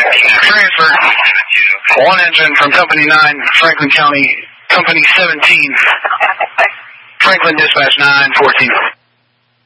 Transfer. One engine from Company 9, Franklin County, Company 17. Franklin Dispatch 914.